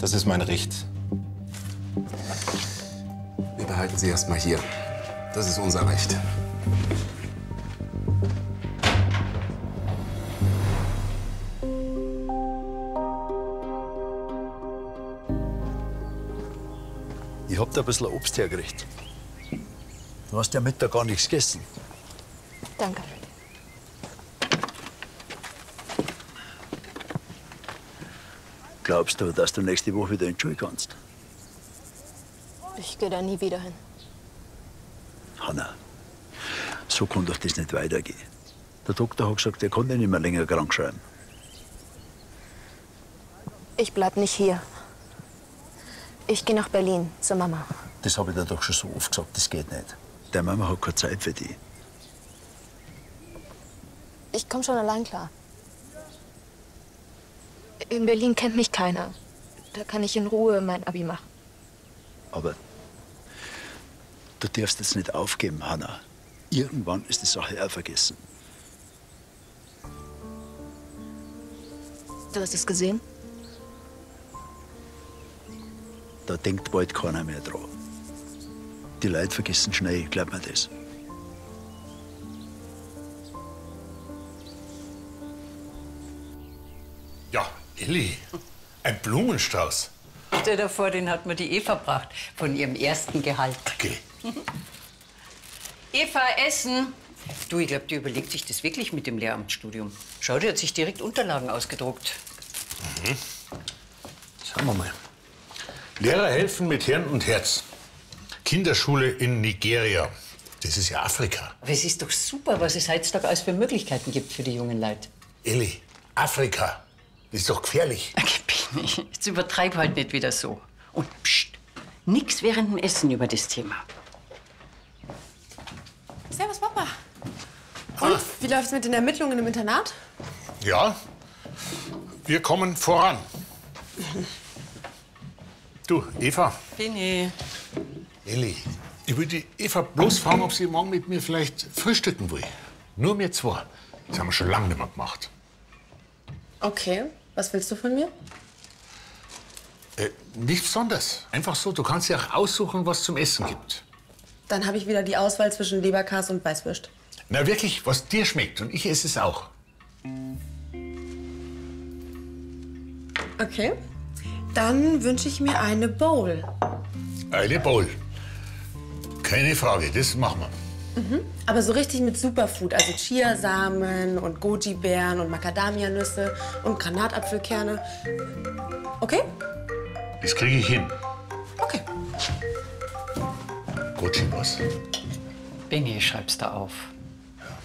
Das ist mein Recht. Wir behalten Sie erst mal hier. Das ist unser Recht. Ich hab da ein bisschen Obst hergerichtet. Du hast ja Mittag gar nichts gegessen. Danke. Glaubst du, dass du nächste Woche wieder in die Schule kannst? Ich gehe da nie wieder hin. Hanna, so kann doch das nicht weitergehen. Der Doktor hat gesagt, er kann dich nicht mehr länger krank schreiben. Ich bleib nicht hier. Ich gehe nach Berlin zur Mama. Das habe ich dir doch schon so oft gesagt, das geht nicht. Deine Mama hat keine Zeit für dich. Ich komme schon allein klar. In Berlin kennt mich keiner. Da kann ich in Ruhe mein Abi machen. Aber du darfst jetzt nicht aufgeben, Hanna. Irgendwann ist die Sache auch vergessen. Du hast es gesehen? Da denkt bald keiner mehr dran. Die Leute vergessen schnell, glaub mir das. Ja, Elli, ein Blumenstrauß. Stell dir vor, den hat mir die Eva gebracht, von ihrem ersten Gehalt. Okay. Eva, Essen! Du, ich glaube, die überlegt sich das wirklich mit dem Lehramtsstudium. Schau, die hat sich direkt Unterlagen ausgedruckt. Schauen wir mal. Lehrer helfen mit Hirn und Herz. Kinderschule in Nigeria. Das ist ja Afrika. Aber es ist doch super, was es heutzutage alles für Möglichkeiten gibt für die jungen Leute. Elli, Afrika. Das ist doch gefährlich. Okay, jetzt übertreib halt nicht wieder so. Und pst, nix während dem Essen über das Thema. Servus, Papa. Und, wie läuft's mit den Ermittlungen im Internat? Ja, wir kommen voran. Du, Eva. Bini. Elli, ich will die Eva bloß fragen, ob sie morgen mit mir vielleicht frühstücken will. Nur wir zwei. Das haben wir schon lange nicht mehr gemacht. Okay, was willst du von mir? Nichts Besonderes. Einfach so, du kannst dir auch aussuchen, was zum Essen gibt. Dann habe ich wieder die Auswahl zwischen Leberkas und Weißwürst. Na wirklich, was dir schmeckt. Und ich esse es auch. Okay. Dann wünsche ich mir eine Bowl. Eine Bowl. Keine Frage, das machen wir. Aber so richtig mit Superfood, also Chiasamen und Goji-Beeren und Macadamia-Nüsse und Granatapfelkerne. Okay? Das kriege ich hin. Okay. Gucci was. Bini, schreib's da auf.